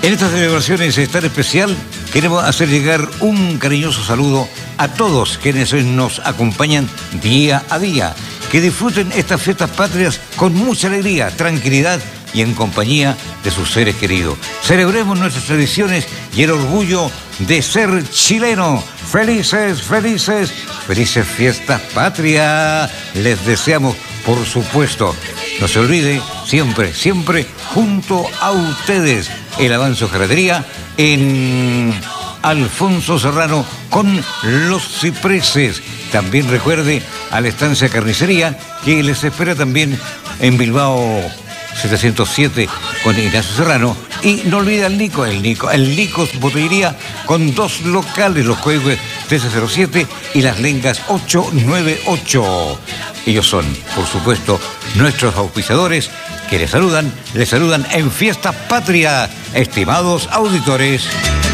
En estas celebraciones tan especial queremos hacer llegar un cariñoso saludo a todos quienes nos acompañan día a día. Que disfruten estas fiestas patrias con mucha alegría, tranquilidad y en compañía de sus seres queridos. Celebremos nuestras tradiciones y el orgullo de ser chileno. ¡Felices, felices, felices fiestas patrias! Les deseamos, por supuesto. No se olvide, siempre, siempre, junto a ustedes, el Avanzo Ferretería en Alfonso Serrano con Los Cipreses. También recuerde a la Estancia Carnicería, que les espera también en Bilbao 707 con Ignacio Serrano. Y no olvide al el Nicos Botillería con 2 locales, los Coihues 1307 y Las Lengas 898. Ellos son, por supuesto, nuestros auspiciadores que les saludan en Fiesta Patria, estimados auditores.